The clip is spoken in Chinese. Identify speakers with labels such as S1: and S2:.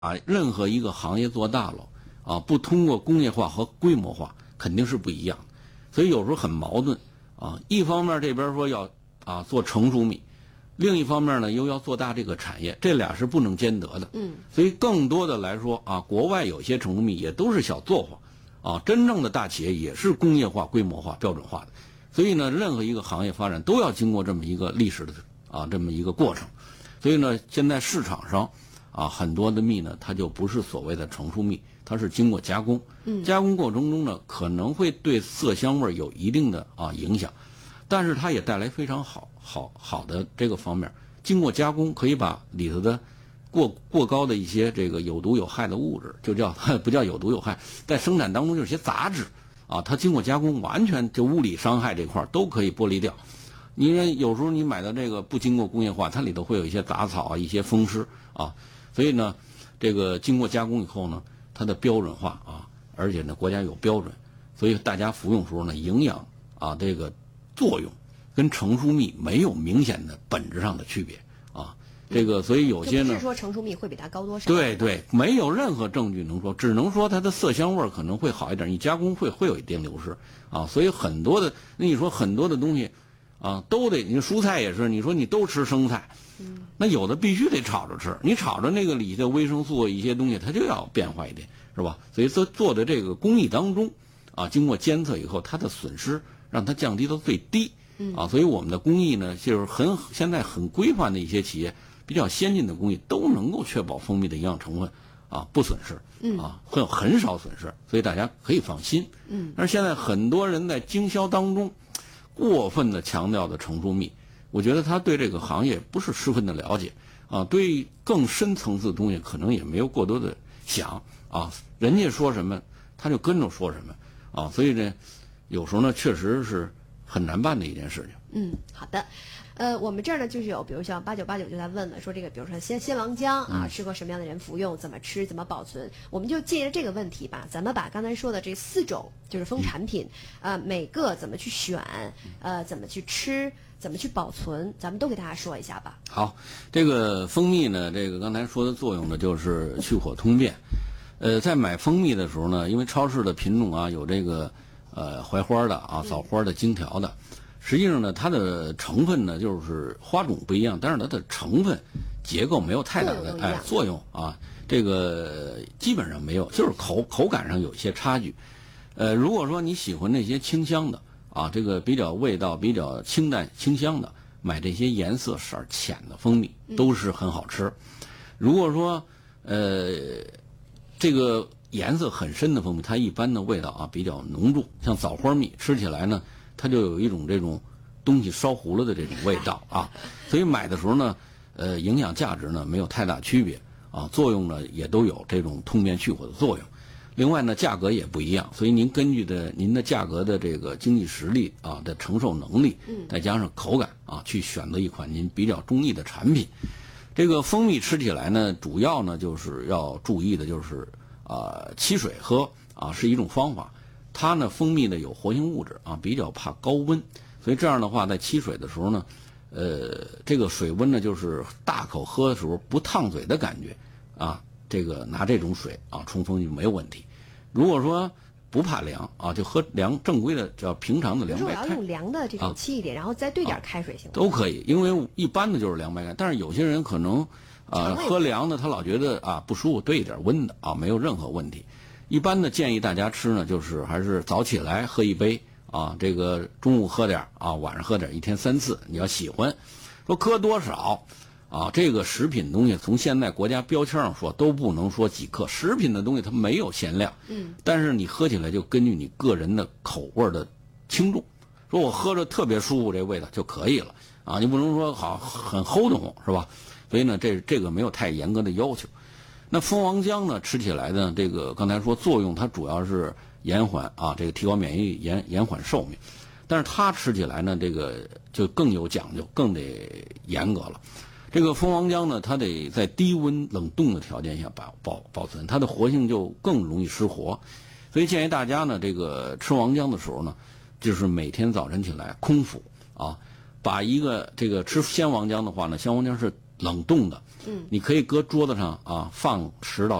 S1: 把任何一个行业做大了啊，不通过工业化和规模化，肯定是不一样的。所以有时候很矛盾啊。一方面这边说要做成熟米，另一方面呢又要做大这个产业，这俩是不能兼得的。所以更多的来说啊，国外有些成熟米也都是小作坊啊，真正的大企业也是工业化、规模化、标准化的。所以呢，任何一个行业发展都要经过这么一个历史的这么一个过程。所以呢，现在市场上很多的蜜呢，它就不是所谓的成熟蜜，它是经过加工。加工过程中呢，可能会对色香味有一定的影响，但是它也带来非常好的这个方面。经过加工，可以把里头的过高的一些这个有毒有害的物质，就叫不叫有毒有害，在生产当中有些杂质它经过加工，完全就物理伤害这块都可以剥离掉。你看有时候你买的这个不经过工业化，它里头会有一些杂草一些风湿所以呢，这个经过加工以后呢，它的标准化而且呢国家有标准，所以大家服用时候呢，营养这个作用跟成熟蜜没有明显的本质上的区别这个所以有些呢，
S2: 就不是说成熟蜜会比它高多少？
S1: 对，没有任何证据能说，只能说它的色香味可能会好一点，你加工会有一定流失所以很多的，那你说很多的东西都得，你蔬菜也是，你说你都吃生菜，那有的必须得炒着吃，你炒着那个里的维生素一些东西它就要变化一点，是吧？所以做的这个工艺当中经过监测以后，它的损失让它降低到最低所以我们的工艺呢，就是现在很规范的一些企业，比较先进的工艺都能够确保蜂蜜的营养成分不损失会有很少损失，所以大家可以放心但是现在很多人在经销当中过分的强调的成熟蜜，我觉得他对这个行业不是十分的了解对更深层次的东西可能也没有过多的想人家说什么他就跟着说什么所以呢有时候呢确实是很难办的一件事情。
S2: 好的。我们这儿呢就是有，比如像8989就在问了，说这个比如说鲜王浆适合什么样的人服用，怎么吃，怎么保存？我们就借着这个问题吧，咱们把刚才说的这4种就是蜂产品，每个怎么去选，怎么去吃，怎么去保存，咱们都给大家说一下吧。
S1: 好，这个蜂蜜呢，这个刚才说的作用呢，就是去火通便。在买蜂蜜的时候呢，因为超市的品种有这个槐花的枣花的荆条的。实际上呢，它的成分呢就是花种不一样，但是它的成分结构没有太大的作用这个基本上没有，就是口感上有一些差距。如果说你喜欢那些清香的这个比较味道比较清淡清香的，买这些颜色色浅的蜂蜜都是很好吃。如果说这个颜色很深的蜂蜜，它一般的味道比较浓重，像枣花蜜吃起来呢，它就有一种这种东西烧糊了的这种味道所以买的时候呢，营养价值呢没有太大区别作用呢也都有这种通便去火的作用。另外呢，价格也不一样，所以您根据您的价格的这个经济实力的承受能力，再加上口感去选择一款您比较中意的产品。这个蜂蜜吃起来呢，主要呢就是要注意的就是沏水喝是一种方法。它呢，蜂蜜呢有活性物质比较怕高温，所以这样的话，在沏水的时候呢，这个水温呢就是大口喝的时候不烫嘴的感觉这个拿这种水冲锋就没有问题。如果说不怕凉就喝正规的叫平常的凉白开。
S2: 我要用凉的这种沏一点，然后再兑点开水行吗？
S1: 都可以，因为一般的就是凉白开，但是有些人可能喝凉的他老觉得不舒服，兑一点温的没有任何问题。一般的建议大家吃呢，就是还是早起来喝一杯这个中午喝点晚上喝点，一天3次。你要喜欢，说喝多少这个食品东西从现在国家标签上说都不能说几克，食品的东西它没有限量但是你喝起来就根据你个人的口味的轻重，说我喝着特别舒服这味道就可以了你不能说好很齁得慌，是吧？所以呢这个没有太严格的要求。那蜂王浆呢，吃起来呢，这个刚才说作用它主要是延缓这个提高免疫力，延缓寿命。但是它吃起来呢，这个就更有讲究，更得严格了。这个蜂王浆呢，它得在低温冷冻的条件下保存，它的活性就更容易失活。所以建议大家呢，这个吃王浆的时候呢，就是每天早晨起来空腹把一个这个吃鲜王浆的话呢，鲜王浆是冷冻的，
S2: 嗯，
S1: 你可以搁桌子上啊，放10到